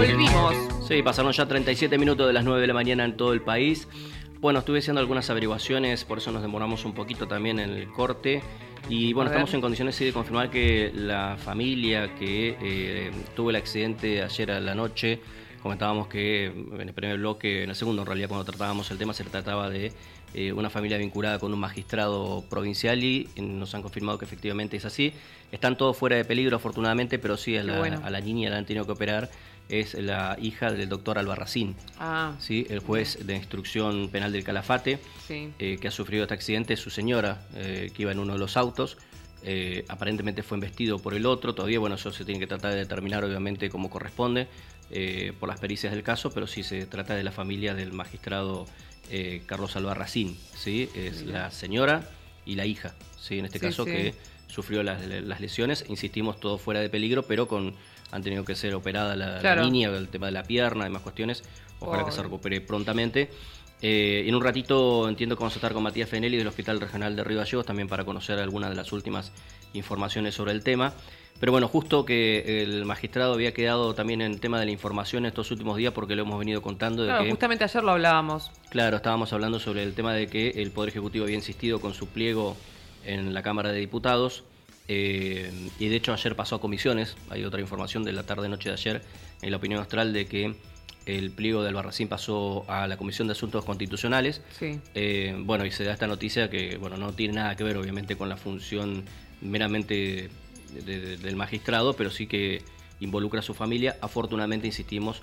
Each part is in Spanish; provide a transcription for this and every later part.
Volvimos. Sí, pasaron ya 37 minutos de las 9 de la mañana en todo el país. Bueno, estuve haciendo algunas averiguaciones, por eso nos demoramos un poquito también en el corte. Y bueno, estamos en condiciones sí, de confirmar que la familia que tuvo el accidente ayer a la noche, comentábamos que en el primer bloque, en el segundo en realidad cuando tratábamos el tema, se trataba de una familia vinculada con un magistrado provincial y nos han confirmado que efectivamente es así. Están todos fuera de peligro afortunadamente, pero sí a la niña la han tenido que operar. Es la hija del doctor Albarracín, ¿sí? El juez de instrucción penal del Calafate, que ha sufrido este accidente, su señora, que iba en uno de los autos, aparentemente fue embestido por el otro. Todavía, bueno, eso se tiene que tratar de determinar obviamente como corresponde por las pericias del caso, pero sí se trata de la familia del magistrado Carlos Albarracín, ¿sí? Es la señora y la hija, ¿sí? En este caso que sufrió las lesiones, insistimos, todo fuera de peligro, pero han tenido que ser operada la niña, el tema de la pierna, demás cuestiones. Ojalá que se recupere prontamente. En un ratito entiendo que vamos a estar con Matías Fenelli del Hospital Regional de Río Gallegos también para conocer algunas de las últimas informaciones sobre el tema. Pero bueno, justo que el magistrado había quedado también en el tema de la información estos últimos días porque lo hemos venido contando. Claro, justamente ayer lo hablábamos. Claro, estábamos hablando sobre el tema de que el Poder Ejecutivo había insistido con su pliego en la Cámara de Diputados. Y de hecho ayer pasó a comisiones. Hay otra información de la tarde-noche de ayer en la opinión astral de que el pliego de Albarracín pasó a la Comisión de Asuntos Constitucionales. Bueno, y se da esta noticia que bueno, no tiene nada que ver obviamente con la función meramente del magistrado, pero sí que involucra a su familia. Afortunadamente, insistimos,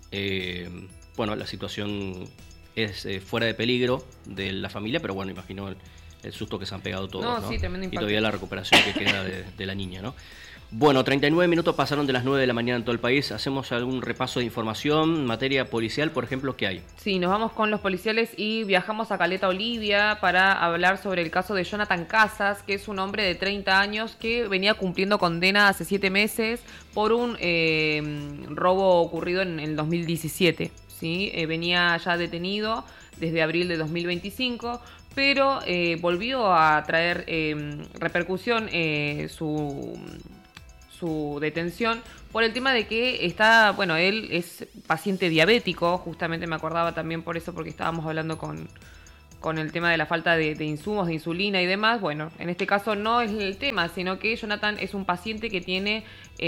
bueno, la situación es fuera de peligro de la familia, pero bueno, imagino el susto que se han pegado todos, ¿no? Sí, tremendo impacto. Y todavía la recuperación que queda de la niña, ¿no? Bueno, 39 minutos pasaron de las 9 de la mañana en todo el país. Hacemos algún repaso de información, materia policial, por ejemplo, ¿qué hay? Sí, nos vamos con los policiales y viajamos a Caleta Olivia para hablar sobre el caso de Jonathan Casas, que es un hombre de 30 años que venía cumpliendo condena hace 7 meses por un robo ocurrido en el 2017. ¿Sí? Venía ya detenido desde abril de 2025, pero volvió a traer repercusión su detención por el tema de que él es paciente diabético, justamente me acordaba también por eso, porque estábamos hablando con el tema de la falta de insumos, de insulina y demás. Bueno, en este caso no es el tema, sino que Jonathan es un paciente que tiene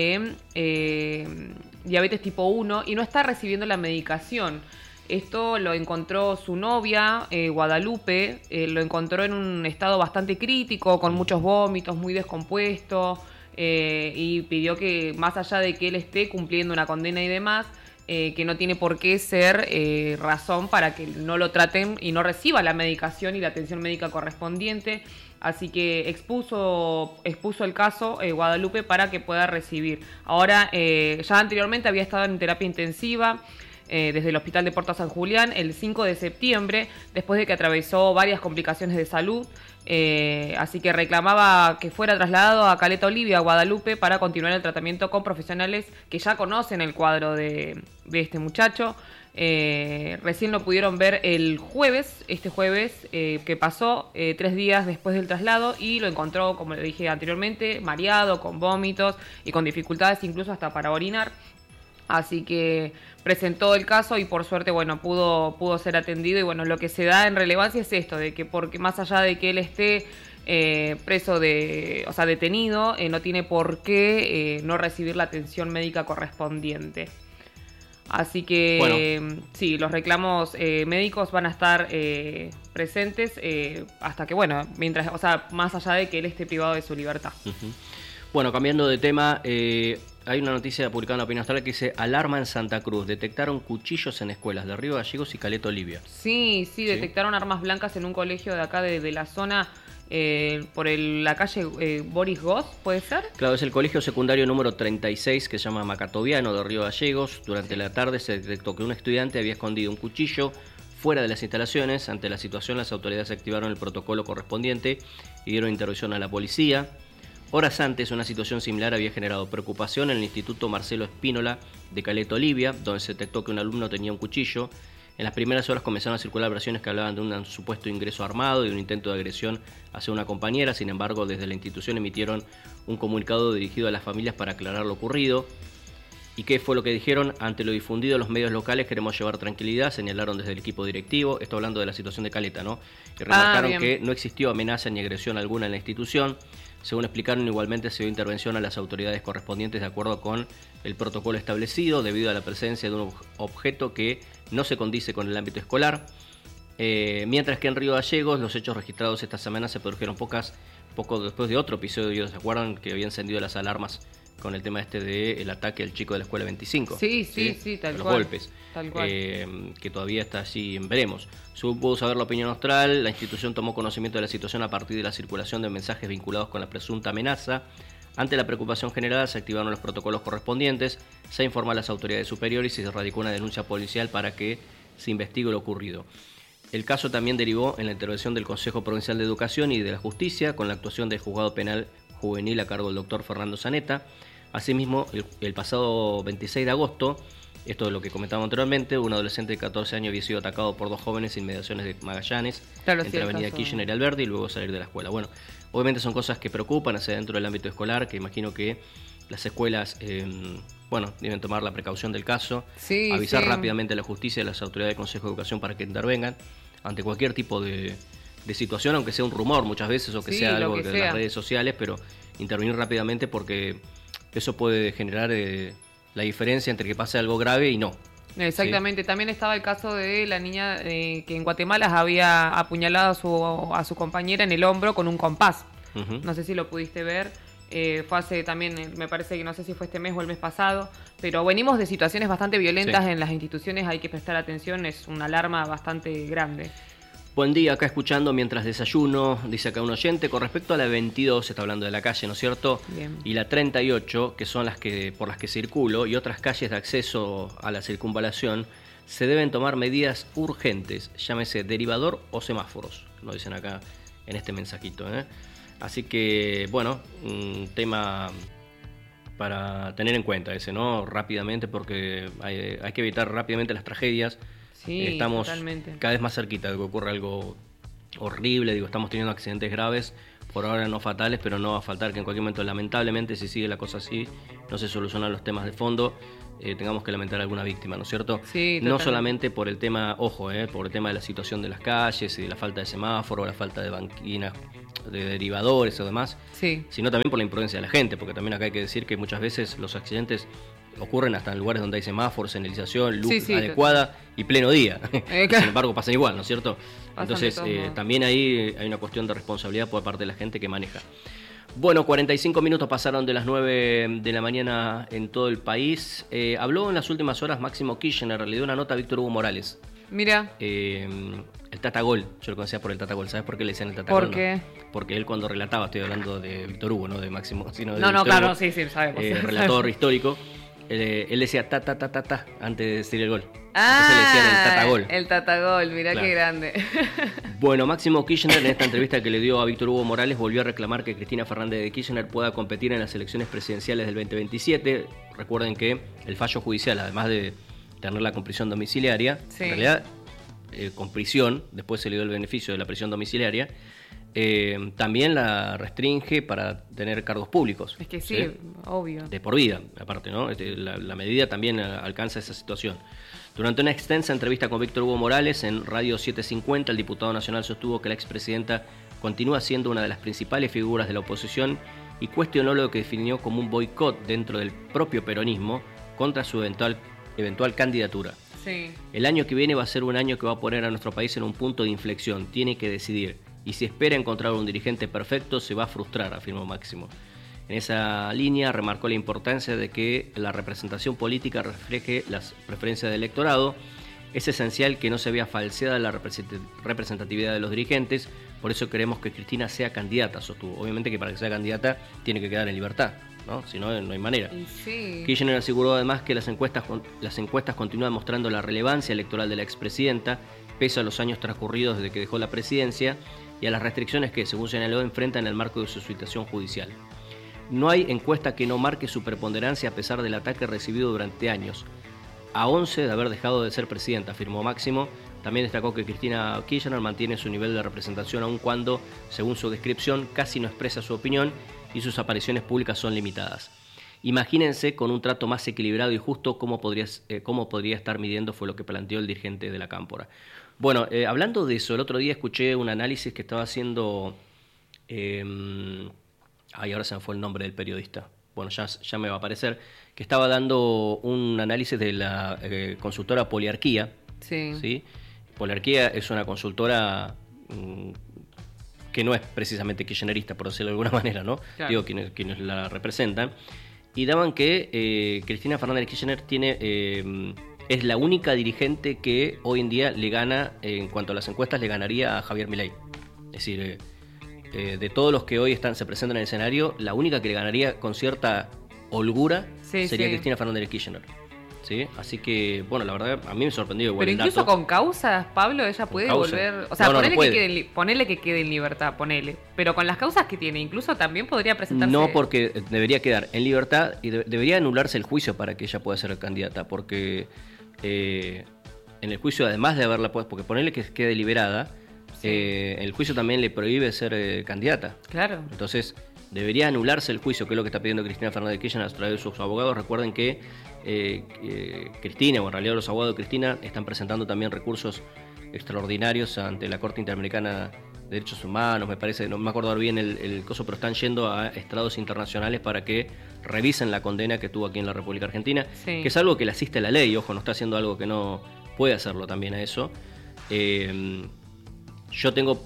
diabetes tipo 1 y no está recibiendo la medicación. Esto lo encontró su novia, Guadalupe, lo encontró en un estado bastante crítico, con muchos vómitos, muy descompuesto, y pidió que, más allá de que él esté cumpliendo una condena y demás, que no tiene por qué ser razón para que no lo traten y no reciba la medicación y la atención médica correspondiente. Así que expuso el caso Guadalupe para que pueda recibir. Ahora, ya anteriormente había estado en terapia intensiva desde el Hospital de Puerto San Julián el 5 de septiembre, después de que atravesó varias complicaciones de salud. Así que reclamaba que fuera trasladado a Caleta Olivia, Guadalupe, para continuar el tratamiento con profesionales que ya conocen el cuadro de este muchacho. Recién lo pudieron ver este jueves que pasó, 3 días después del traslado, y lo encontró, como le dije anteriormente, mareado, con vómitos y con dificultades incluso hasta para orinar. Así que presentó el caso y por suerte, bueno, pudo ser atendido. Y bueno, lo que se da en relevancia es esto, de que porque más allá de que él esté detenido, no tiene por qué no recibir la atención médica correspondiente. Así que sí, los reclamos médicos van a estar presentes hasta que, bueno, más allá de que él esté privado de su libertad. Uh-huh. Bueno, cambiando de tema, hay una noticia publicada en la Opinión Astral que dice: alarma en Santa Cruz, detectaron cuchillos en escuelas de Río Gallegos y Caleta Olivia. Sí, detectaron armas blancas en un colegio de acá de la zona, por la calle Boris Goss, ¿puede ser? Claro, es el colegio secundario número 36 que se llama Macatoviano de Río Gallegos. Durante la tarde se detectó que un estudiante había escondido un cuchillo fuera de las instalaciones. Ante la situación, las autoridades activaron el protocolo correspondiente y dieron intervención a la policía. Horas antes, una situación similar había generado preocupación en el Instituto Marcelo Espínola de Caleta Olivia, donde se detectó que un alumno tenía un cuchillo. En las primeras horas comenzaron a circular versiones que hablaban de un supuesto ingreso armado y de un intento de agresión hacia una compañera. Sin embargo, desde la institución emitieron un comunicado dirigido a las familias para aclarar lo ocurrido. ¿Y qué fue lo que dijeron? Ante lo difundido en los medios locales queremos llevar tranquilidad, señalaron desde el equipo directivo. Esto hablando de la situación de Caleta, ¿no? Y remarcaron que no existió amenaza ni agresión alguna en la institución. Según explicaron, igualmente se dio intervención a las autoridades correspondientes de acuerdo con el protocolo establecido debido a la presencia de un objeto que no se condice con el ámbito escolar. Mientras que en Río Gallegos los hechos registrados esta semana se produjeron poco después de otro episodio. ¿Se acuerdan que había encendido las alarmas con el tema del ataque al chico de la escuela 25? Sí, tal los cual. Golpes. Tal cual. Que todavía está allí en veremos. Pudo saber la opinión austral. La institución tomó conocimiento de la situación a partir de la circulación de mensajes vinculados con la presunta amenaza. Ante la preocupación generada se activaron los protocolos correspondientes, se informó a las autoridades superiores y se radicó una denuncia policial para que se investigue lo ocurrido. El caso también derivó en la intervención del Consejo Provincial de Educación y de la Justicia, con la actuación del Juzgado Penal Juvenil a cargo del doctor Fernando Zaneta. Asimismo, el pasado 26 de agosto, esto es lo que comentábamos anteriormente, un adolescente de 14 años había sido atacado por dos jóvenes en inmediaciones de Magallanes, entre Avenida Kirchner y Alberdi, y luego salir de la escuela. Bueno, obviamente son cosas que preocupan hacia dentro del ámbito escolar, que imagino que las escuelas deben tomar la precaución del caso, avisar rápidamente a la justicia y a las autoridades del Consejo de Educación para que intervengan ante cualquier tipo de situación, aunque sea un rumor muchas veces o que sea algo de las redes sociales, pero intervenir rápidamente porque eso puede generar la diferencia entre que pase algo grave y no. Exactamente, también estaba el caso de la niña que en Guatemala había apuñalado a su compañera en el hombro con un compás. No sé si lo pudiste ver. Fue hace también, me parece que no sé si fue este mes o el mes pasado, pero venimos de situaciones bastante violentas en las instituciones, hay que prestar atención, es una alarma bastante grande. Buen día, acá escuchando mientras desayuno, dice acá un oyente, con respecto a la 22, está hablando de la calle, ¿no es cierto? Bien. Y la 38, que son por las que circulo, y otras calles de acceso a la circunvalación, se deben tomar medidas urgentes, llámese derivador o semáforos, lo dicen acá en este mensajito, Así que, bueno, un tema para tener en cuenta ese, ¿no? Rápidamente, porque hay que evitar rápidamente las tragedias. Sí, estamos totalmente. cada vez más cerquita de que ocurra algo horrible. Estamos teniendo accidentes graves, por ahora no fatales, pero no va a faltar que en cualquier momento, lamentablemente, si sigue la cosa así, no se solucionan los temas de fondo, tengamos que lamentar alguna víctima, ¿no es cierto? Sí, no solamente por el tema, por el tema de la situación de las calles y de la falta de semáforo, la falta de banquinas, de derivadores o demás, sino también por la imprudencia de la gente, porque también acá hay que decir que muchas veces los accidentes ocurren hasta en lugares donde hay semáforos, señalización, luz adecuada y pleno día. Sin embargo, pasan igual, ¿no es cierto? Entonces, también ahí hay una cuestión de responsabilidad por parte de la gente que maneja. Bueno, 45 minutos pasaron de las 9 de la mañana en todo el país. Habló en las últimas horas Máximo Kirchner, le dio una nota a Víctor Hugo Morales. Mira. El Tatagol, yo lo conocía por el Tatagol. ¿Sabes por qué le decían el Tatagol? ¿Por qué? Porque él cuando relataba, estoy hablando de Víctor Hugo, no de Máximo, sino de No, Víctor claro, Hugo, sí, sabemos. Relator histórico. Él decía ta antes de decir el gol. Ah, entonces le decían el Tatagol. El Tatagol, mirá claro. Qué grande. Bueno, Máximo Kirchner en esta entrevista que le dio a Víctor Hugo Morales volvió a reclamar que Cristina Fernández de Kirchner pueda competir en las elecciones presidenciales del 2027. Recuerden que el fallo judicial, además de tener la prisión domiciliaria, en realidad con prisión, después se le dio el beneficio de la prisión domiciliaria, también la restringe para tener cargos públicos. Es que sí, obvio. De por vida, aparte, ¿no? La medida también alcanza esa situación. Durante una extensa entrevista con Víctor Hugo Morales en Radio 750, el diputado nacional sostuvo que la expresidenta continúa siendo una de las principales figuras de la oposición y cuestionó lo que definió como un boicot dentro del propio peronismo contra su eventual candidatura. Sí. El año que viene va a ser un año que va a poner a nuestro país en un punto de inflexión. Tiene que decidir. Y si espera encontrar un dirigente perfecto, se va a frustrar, afirmó Máximo. En esa línea remarcó la importancia de que la representación política refleje las preferencias del electorado. Es esencial que no se vea falseada la representatividad de los dirigentes, por eso queremos que Cristina sea candidata, sostuvo. Obviamente que para que sea candidata tiene que quedar en libertad, ¿no? Si no, no hay manera. Sí. Kirchner aseguró además que las encuestas continúan mostrando la relevancia electoral de la expresidenta, pese a los años transcurridos desde que dejó la presidencia y a las restricciones que, según señaló, enfrenta en el marco de su situación judicial. No hay encuesta que no marque su preponderancia a pesar del ataque recibido durante años. A 11 de haber dejado de ser presidenta, afirmó Máximo. También destacó que Cristina Kirchner mantiene su nivel de representación aun cuando, según su descripción, casi no expresa su opinión y sus apariciones públicas son limitadas. Imagínense con un trato más equilibrado y justo cómo podría estar midiendo, fue lo que planteó el dirigente de la Cámpora. Bueno, hablando de eso, el otro día escuché un análisis que estaba haciendo... ahora se me fue el nombre del periodista. Bueno, ya me va a aparecer. Que estaba dando un análisis de la consultora Poliarquía. ¿Sí? Poliarquía es una consultora que no es precisamente kirchnerista, por decirlo de alguna manera, ¿no? Claro. Digo, quienes la representan. Y daban que Cristina Fernández de Kirchner es la única dirigente que hoy en día le gana, en cuanto a las encuestas, le ganaría a Javier Milei. Es decir, de todos los que hoy se presentan en el escenario, la única que le ganaría con cierta holgura sería Cristina Fernández de Kirchner. ¿Sí? Así que, bueno, la verdad, a mí me sorprendió igual. Pero incluso dato. Con causas, Pablo, ella puede volver... O sea, ponele que quede en libertad, pero con las causas que tiene, incluso también podría presentarse... No, porque debería quedar en libertad y debería anularse el juicio para que ella pueda ser candidata, porque en el juicio, además de haberla puesto, porque ponele que quede liberada, el juicio también le prohíbe ser candidata. Claro. Entonces, debería anularse el juicio, que es lo que está pidiendo Cristina Fernández de Kirchner a través de sus abogados. Recuerden que Cristina, o en realidad los abogados de Cristina, están presentando también recursos extraordinarios ante la Corte Interamericana de Derechos Humanos, me parece, no me acuerdo bien el coso, pero están yendo a estrados internacionales para que revisen la condena que tuvo aquí en la República Argentina, que es algo que le asiste la ley, ojo, no está haciendo algo que no puede hacerlo también a eso. Yo tengo,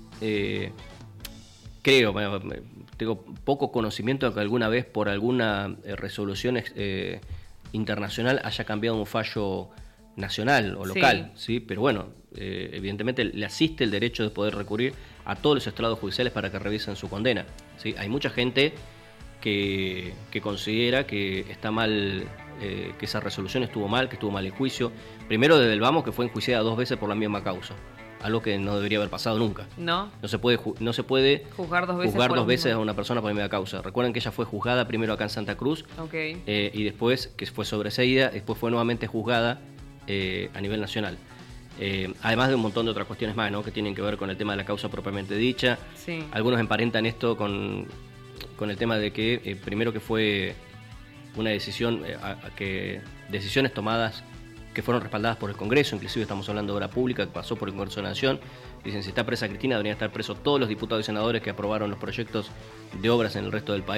tengo poco conocimiento de que alguna vez por alguna resolución internacional haya cambiado un fallo nacional o local, ¿sí? Pero bueno, evidentemente le asiste el derecho de poder recurrir a todos los estrados judiciales para que revisen su condena, ¿sí? Hay mucha gente que considera que está mal, que esa resolución estuvo mal, que estuvo mal el juicio. Primero, desde el vamos, que fue enjuiciada 2 veces por la misma causa. Algo que no debería haber pasado nunca. No se puede juzgar dos veces a una persona por la misma causa. Recuerden que ella fue juzgada primero acá en Santa Cruz, y después, que fue sobreseída, después fue nuevamente juzgada a nivel nacional. Además de un montón de otras cuestiones más, ¿no?, que tienen que ver con el tema de la causa propiamente dicha. Sí. Algunos emparentan esto con el tema de que, primero, que fue una decisión, decisiones tomadas que fueron respaldadas por el Congreso, inclusive estamos hablando de obra pública que pasó por el Congreso de la Nación. Dicen, si está presa Cristina, deberían estar presos todos los diputados y senadores que aprobaron los proyectos de obras en el resto del país.